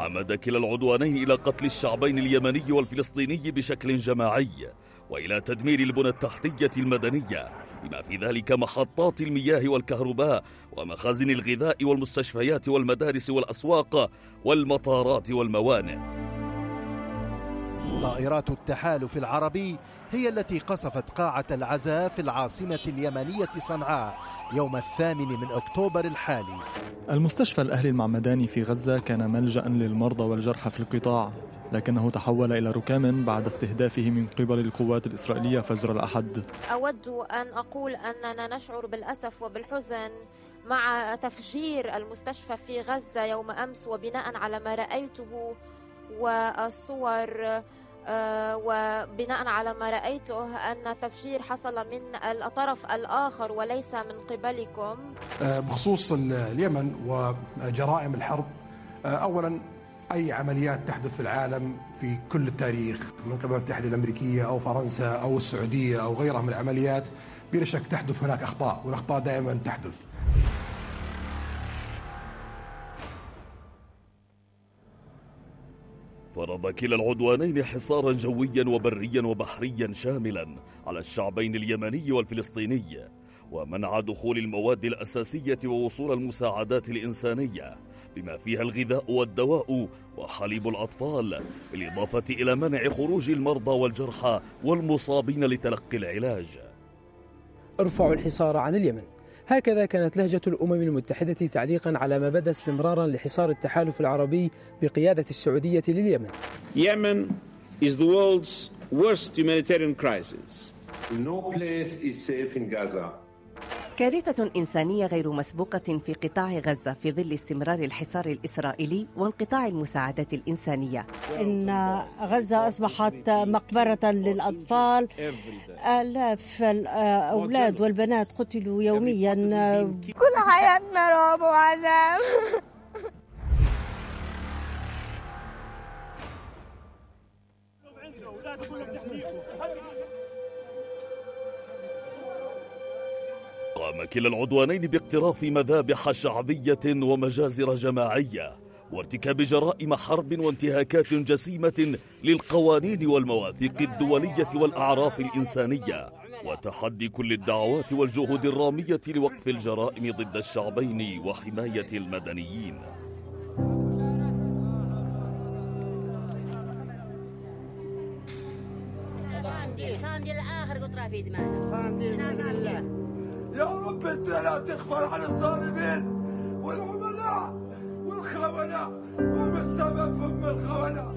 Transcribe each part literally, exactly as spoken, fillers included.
عمد كلا العدوانين إلى قتل الشعبين اليمني والفلسطيني بشكل جماعي، وإلى تدمير البنى التحتية المدنية بما في ذلك محطات المياه والكهرباء ومخازن الغذاء والمستشفيات والمدارس والأسواق والمطارات والموانئ. طائرات التحالف العربي هي التي قصفت قاعة العزاء في العاصمة اليمنية صنعاء يوم الثامن من أكتوبر الحالي. المستشفى الأهلي المعمداني في غزة كان ملجأ للمرضى والجرحى في القطاع، لكنه تحول إلى ركام بعد استهدافه من قبل القوات الإسرائيلية فجر الأحد. أود أن أقول أننا نشعر بالأسف وبالحزن مع تفجير المستشفى في غزة يوم أمس، وبناء على ما رأيته والصور وبناء على ما رأيته أن التفجير حصل من الطرف الآخر وليس من قبلكم. بخصوص اليمن وجرائم الحرب، أولا أي عمليات تحدث في العالم في كل التاريخ من قبل المتحدة الأمريكية أو فرنسا أو السعودية أو غيرها من العمليات بلا شك تحدث هناك أخطاء، والأخطاء دائما تحدث. فرض كلا العدوانين حصارا جويا وبريا وبحريا شاملا على الشعبين اليمني والفلسطيني، ومنع دخول المواد الأساسية ووصول المساعدات الإنسانية بما فيها الغذاء والدواء وحليب الأطفال، بالإضافة إلى منع خروج المرضى والجرحى والمصابين لتلقي العلاج. ارفعوا الحصار عن اليمن، هكذا كانت لهجة الأمم المتحدة تعليقا على ما بدا استمرارا لحصار التحالف العربي بقيادة السعودية لليمن. Yemen is the world's worst humanitarian crisis. No place is safe in Gaza. كارثة إنسانية غير مسبوقة في قطاع غزة في ظل استمرار الحصار الإسرائيلي وانقطاع المساعدات الإنسانية. إن غزة أصبحت مقبرة للأطفال، آلاف الأولاد والبنات قتلوا يوميا. كل حياتنا رعب وعذاب. قام كلا العدوانين باقتراف مذابح شعبية ومجازر جماعية وارتكاب جرائم حرب وانتهاكات جسيمة للقوانين والمواثيق الدولية والأعراف الإنسانية، وتحدي كل الدعوات والجهود الرامية لوقف الجرائم ضد الشعبين وحماية المدنيين. يا رب انت لا تغفر عن الظالمين والعملاء والخونة وهم السبب في الخونة.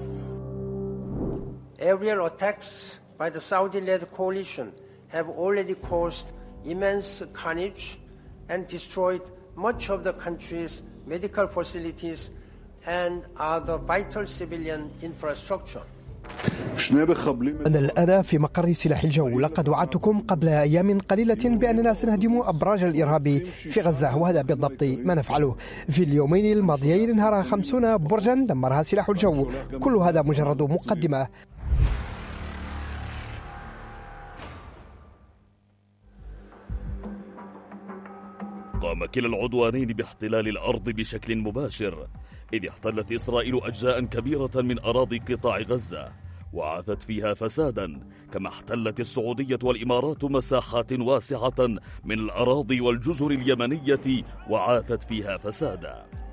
Aerial attacks by the Saudi-led coalition have already caused immense carnage and destroyed much of the country's medical facilities and other vital civilian infrastructure. أنا الآن في مقر سلاح الجو. لقد وعدتكم قبل أيام قليلة بأننا سنهدم أبراج الإرهاب في غزة، وهذا بالضبط ما نفعله. في اليومين الماضيين انهار خمسون برجا دمرها سلاح الجو. كل هذا مجرد مقدمة. قام كلا العدوانين باحتلال الأرض بشكل مباشر، إذ احتلت إسرائيل أجزاء كبيرة من أراضي قطاع غزة وعاثت فيها فسادا، كما احتلت السعودية والإمارات مساحات واسعة من الأراضي والجزر اليمنية وعاثت فيها فسادا.